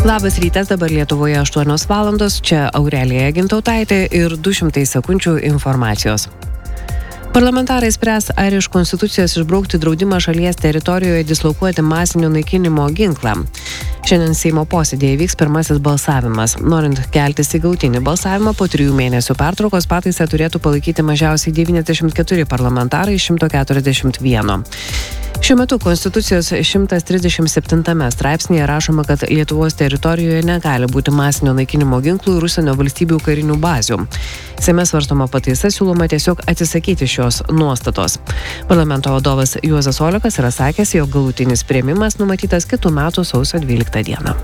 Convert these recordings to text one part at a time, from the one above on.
Labas rytas, dabar Lietuvoje 8 valandos, čia Aurelija Gintautaitė ir 200 sekundžių informacijos. Parlamentarai spręs, ar iš konstitucijos išbraukti draudimą šalies teritorijoje dislokuoti masinio naikinimo ginklą. Šiandien Seimo posėdėje vyks pirmasis balsavimas. Norint keltis į galutinį balsavimą po 3 mėnesių pertraukos pataisą turėtų palaikyti mažiausiai 94 parlamentarai iš 141. Šiuo metu Konstitucijos 137 straipsnėje rašoma, kad Lietuvos teritorijoje negali būti masinio naikinimo ginklų ir užsienio valstybių karinių bazių. Seime svarstoma pataisa siūloma tiesiog atsisakyti šios nuostatos. Parlamento vadovas Juozas Olekas yra sakęs, jog galutinis priėmimas numatytas kitų metų sausio 12 dieną.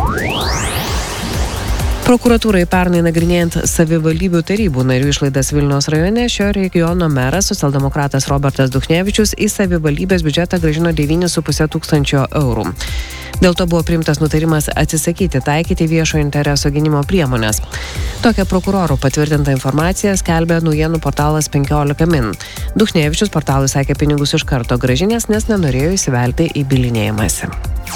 Prokuratūrai pernai nagrinėjant savivaldybių tarybų narių išlaidas Vilniaus rajone, šio regiono meras, socialdemokratas Robertas Duchnevičius, į savivaldybės biudžetą grąžino 9,5 tūkstančio eurų. Dėl to buvo priimtas nutarimas atsisakyti taikyti viešo intereso gynimo priemonės. Tokią prokurorų patvirtintą informaciją skelbė naujienų portalas 15 min. Duchnevičius portalui sakė pinigus iš karto grąžinęs, nes nenorėjo įsivelti į bylinėjimąsi.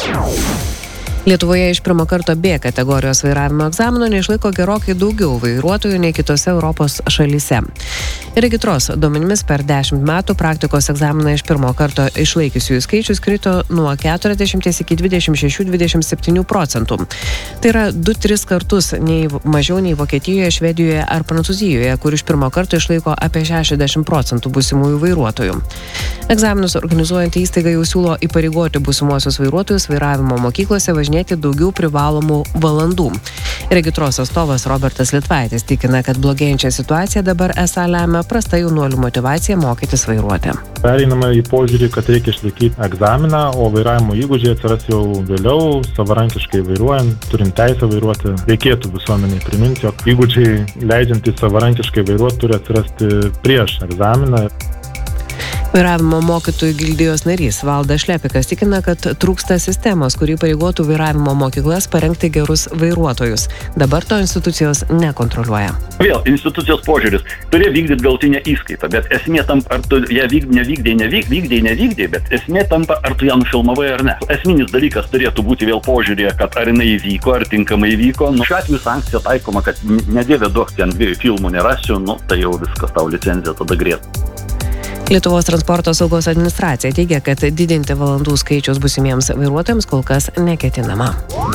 Lietuvoje iš pirmo karto B kategorijos vairavimo egzamino neišlaiko gerokai daugiau vairuotojų nei kitose Europos šalyse. Regitros duomenimis per 10 metų praktikos egzaminą iš pirmo karto išlaikiusiųjų skaičius krito nuo 40 iki 26-27 procentų. Tai yra 2-3 kartus mažiau nei Vokietijoje, Švedijoje ar Prancūzijoje, kur iš pirmo karto išlaiko apie 60 procentų būsimųjų vairuotojų. Egzaminus organizuojantį įstaigą jau siūlo įpareigoti būsimuosius vairuotojus vairavimo mokyklose važinėti daugiau privalomų valandų. Regitros atstovas Robertas Litvaitis tikina, kad blogėjančią situaciją dabar esą lemia prasta jaunuolių motyvacija mokytis vairuoti. Pereinama į požiūrį, kad reikia išlaikyti egzaminą, o vairavimo įgūdžiai atsiras jau vėliau, savarankiškai vairuojant, turint teisę vairuoti. Reikėtų visuomeniai priminti, jog įgūdžiai leidžiantys savarankiškai vairuoti turi atsirasti prieš egzaminą. Vairavimo mokytojų gildijos narys Valdas Šlepikas tikina, kad trūksta sistemos, kuri pareigotų vairavimo mokyklas parengti gerus vairuotojus. Dabar to institucijos nekontroliuoja. Vėl institucijos požiūris turi vykdyti galutinę įskaitą, bet esmė tampa, ar tu ją nevykdėjai, bet esmė tampa, ar tu ją nufilmavai ar ne. Esminis dalykas turėtų būti vėl požiūrėje, kad ar jinai įvyko, ar tinkamai įvyko. Šiuo atveju sankcija taikoma, kad nedėvė duok ten 2 filmų nerasiu, tai jau viskas, tau licenzija tada grėstų. Lietuvos transporto saugos administracija teigia, kad didinti valandų skaičius būsimiems vairuotojams kol kas neketinama.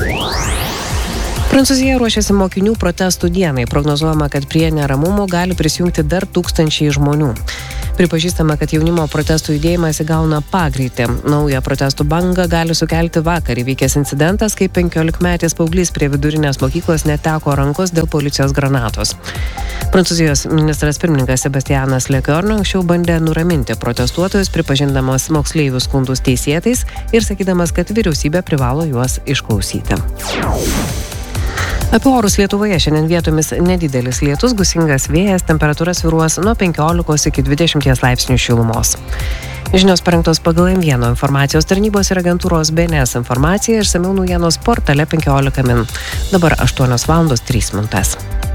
Prancūzija ruošiasi mokinių protestų dienai. Prognozuojama, kad prie neramumų gali prisijungti dar 1000 žmonių. Pripažįstama, kad jaunimo protestų judėjimas įgauna pagreitį. Naują protestų bangą gali sukelti vakar įvykęs incidentas, kai 15-metis paauglys prie vidurinės mokyklos neteko rankos dėl policijos granatos. Prancūzijos ministras pirmininkas Sebastianas Lecornu anksčiau bandė nuraminti protestuotojus, pripažindamas moksleivių skundus teisėtais ir sakydamas, kad vyriausybė privalo juos išklausyti. Apie orus Lietuvoje šiandien vietomis nedidelis lietus, gūsingas vėjas, temperatūra svyruos nuo 15 iki 20 laipsnių šilumos. Žinios parengtos pagal M1 informacijos tarnybos ir agentūros BNS informaciją, išsamiau naujienos portale 15 min. Dabar 8 valandos 3 minutės.